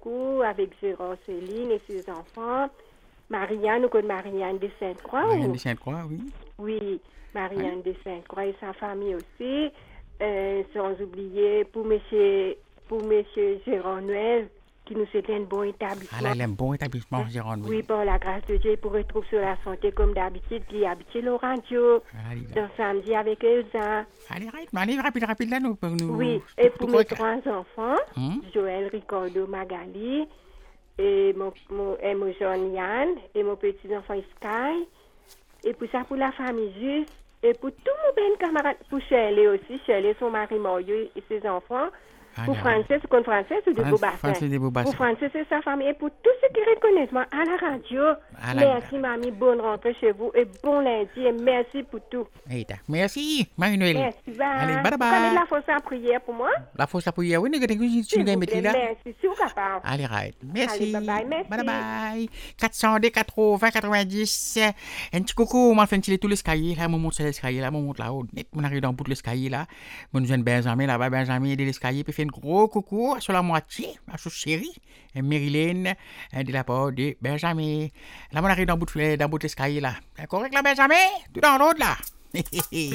coucou avec Gérard Céline et ses enfants. Marianne, ou Marianne de Sainte-Croix. Marianne de Sainte-Croix, oui. Oui, Marianne de Sainte-Croix et sa famille aussi. Sans oublier pour monsieur Gérard Noël, qui nous souhaite un bon établissement. Ah là, il a un bon établissement, Gérard. Oui, par la grâce de Dieu, pour retrouver sur la santé comme d'habitude, qui habite le radio, dans samedi avec Elsa. Allez, rapide, là, nous. Oui, et pour mes 3 enfants, Joël, Ricardo, Magali, et mon jeune Yann, et mon petit enfant Sky, et pour ça, pour la famille juste, et pour tous mes camarades, pour Shirley aussi, Shirley, son mari Mario et ses enfants, pour Francis, contre Francis ou de Beaubassin. Pour Francis et sa famille, et pour tous ceux qui reconnaissent moi à la radio. Merci, mamie, bonne rentrée chez vous, et bon lundi, et merci pour tout. Merci, Marie-Noël. Merci, bye. Allez, bye bye. Vous connaissez la fosse à prière pour moi? La fosse à prière, oui, tu nous mettre là. Merci, si vous capable. Allez, right. Merci. Allez, bye bye, merci. Bye. 400, 80, 90. Un petit coucou, on fait tous les escaliers, là, on monte sur l'escalier, là, on monte là-haut, on arrive dans le bout de l'escalier, là. Mon jeune Benjamin, là-bas, Benjamin, de l'escalier, puis fait un gros coucou sur la moitié, à son chéri, Marilyn, de la part de Benjamin. Là, on arrive dans le bout de l'escalier, là. Correct, là, Benjamin? Tout dans l'autre, là.